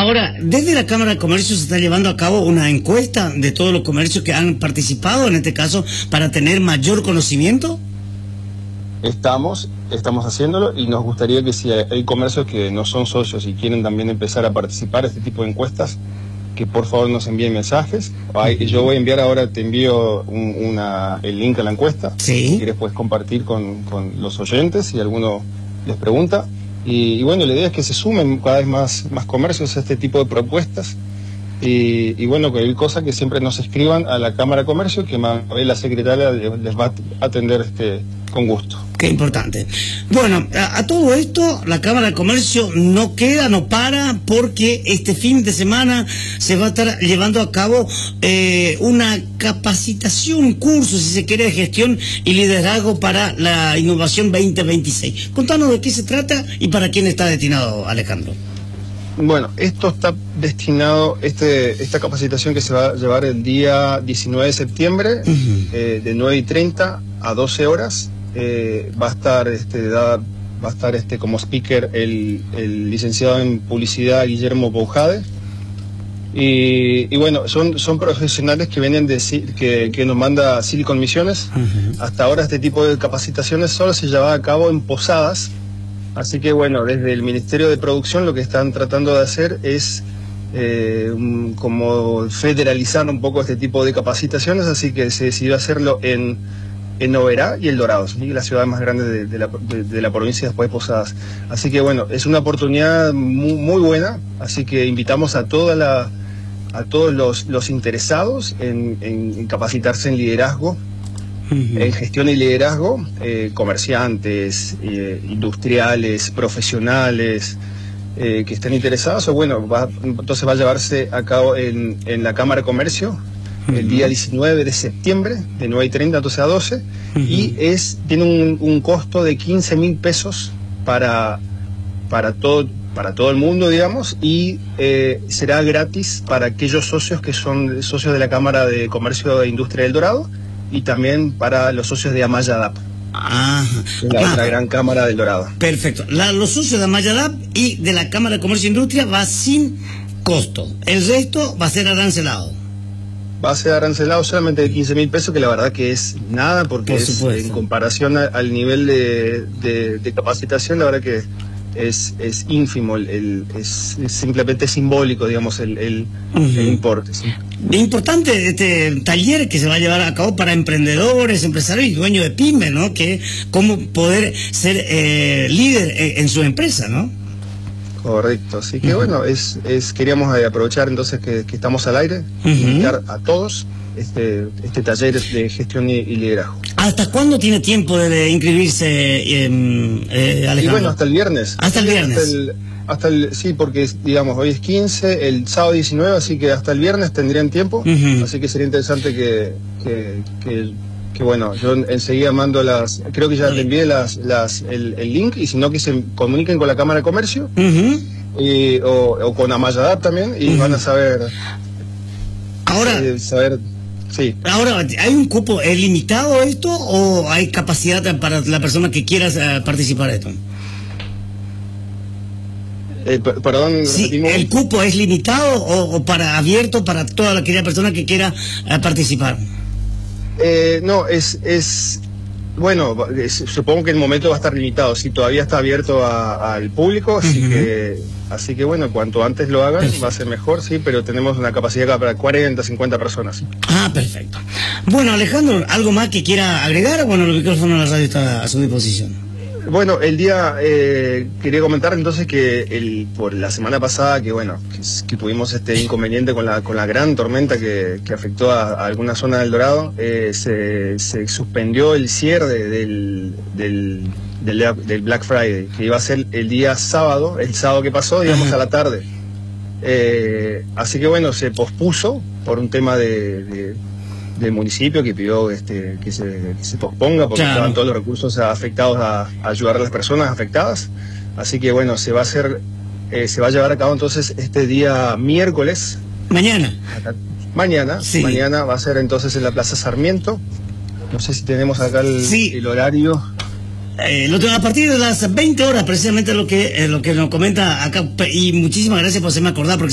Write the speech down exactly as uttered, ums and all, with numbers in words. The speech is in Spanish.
Ahora, desde la Cámara de Comercio se está llevando a cabo una encuesta de todos los comercios que han participado, en este caso, para tener mayor conocimiento. Estamos, estamos haciéndolo y nos gustaría que si hay comercios que no son socios y quieren también empezar a participar en este tipo de encuestas, que por favor nos envíen mensajes. Ay, yo voy a enviar ahora, te envío un, una, el link a la encuesta. Sí. Si quieres puedes compartir con, con los oyentes si alguno les pregunta. Y, y bueno, la idea es que se sumen cada vez más, más comercios a este tipo de propuestas. Y, y bueno, cualquier cosa que siempre nos escriban a la Cámara de Comercio, que Mabel, la secretaria, les va a atender este, con gusto. Qué importante. Bueno, a, a todo esto, la Cámara de Comercio no queda, no para, porque este fin de semana se va a estar llevando a cabo eh, una capacitación, un curso, si se quiere, de gestión y liderazgo para la innovación veinte veintiséis. Contanos de qué se trata y para quién está destinado, Alejandro. Bueno, esto está destinado, este, esta capacitación que se va a llevar el día diecinueve de septiembre, uh-huh. eh, de nueve y treinta a doce horas, eh, va a estar, este, da, va a estar este, como speaker el, el licenciado en publicidad Guillermo Boujade. Y, y bueno, son, son profesionales que vienen de que, que nos manda Silicon Misiones. Uh-huh. Hasta ahora este tipo de capacitaciones solo se lleva a cabo en posadas. Así que bueno, desde el Ministerio de Producción lo que están tratando de hacer es eh, un, como federalizar un poco este tipo de capacitaciones, así que se decidió hacerlo en, en Oberá y El Dorado, ¿sí? La ciudad más grande de, de, la, de, de la provincia después de Posadas. Así que bueno, es una oportunidad muy, muy buena, así que invitamos a toda la, a todos los, los interesados en, en, en capacitarse en liderazgo. Uh-huh. En gestión y liderazgo, eh, comerciantes, eh, industriales, profesionales eh, que estén interesados, o bueno, va, entonces va a llevarse a cabo en, en la Cámara de Comercio uh-huh. el día diecinueve de septiembre, de nueve y treinta entonces a doce, uh-huh. y es, tiene un, un costo de quince mil pesos para, para, todo, para todo el mundo, digamos, y eh, será gratis para aquellos socios que son socios de la Cámara de Comercio e Industria del Dorado, y también para los socios de Amaya D A P, ah, la ah, otra gran cámara del Dorado. Perfecto. La, los socios de Amaya D A P y de la Cámara de Comercio e Industria va sin costo. El resto va a ser arancelado. Va a ser arancelado solamente de quince mil pesos, que la verdad que es nada, porque Por es, supuesto. En comparación a, al nivel de, de, de capacitación, la verdad que es, es ínfimo, el, el, es, es simplemente simbólico, digamos, el, el, uh-huh. el importe. ¿Sí? Importante este taller que se va a llevar a cabo para emprendedores, empresarios y dueños de pymes, ¿no? Que cómo poder ser eh, líder en, en su empresa, ¿no? Correcto, así que uh-huh. bueno, es, es queríamos aprovechar entonces que, que estamos al aire, uh-huh. invitar a todos este, este taller de gestión y, y liderazgo. ¿Hasta cuándo tiene tiempo de, de inscribirse, eh, eh, Alejandro? Y bueno, hasta el viernes. Hasta el viernes. Hasta el, hasta el, sí, porque digamos, hoy es quince, el sábado diecinueve, así que hasta el viernes tendrían tiempo, uh-huh. así que sería interesante que, que, que, que bueno, yo enseguida mando las, creo que ya le envié las, las, el, el link, y si no que se comuniquen con la Cámara de Comercio, uh-huh. y, o, o con Amaya D A P también, y uh-huh. van a saber, ahora, eh, saber, sí. Ahora, ¿hay un cupo, es limitado esto o hay capacidad para la persona que quiera uh, participar de esto? Eh, perdón, sí, ¿el cupo es limitado o, o para abierto para toda aquella persona que quiera uh, participar? Eh, no, es, es bueno, es, supongo que el momento va a estar limitado, sí, todavía está abierto a, al público, así uh-huh. que así que bueno, cuanto antes lo hagan perfecto. Va a ser mejor, sí, pero tenemos una capacidad para cuarenta, cincuenta personas. ¿Sí? Ah, perfecto. Bueno, Alejandro, ¿algo más que quiera agregar? Bueno, el micrófono de la radio está a su disposición. Bueno, el día, eh, quería comentar entonces que el, por la semana pasada, que bueno, que, que tuvimos este inconveniente con la, con la gran tormenta que, que afectó a, a alguna zona del Dorado, eh, se, se suspendió el cierre del, del, del, del Black Friday, que iba a ser el día sábado, el sábado que pasó, digamos, a la tarde. Eh, así que bueno, se pospuso por un tema de... de del municipio que pidió este, que, se, que se posponga porque claro. estaban todos los recursos afectados a, a ayudar a las personas afectadas, así que bueno, se va a hacer, eh, se va a llevar a cabo entonces este día miércoles. Mañana. Acá, mañana, sí. Mañana va a ser entonces en la Plaza Sarmiento, no sé si tenemos acá el, sí. el horario. Eh, lo tengo a partir de las veinte horas, precisamente lo que, eh, lo que nos comenta acá, y muchísimas gracias por hacerme acordar, porque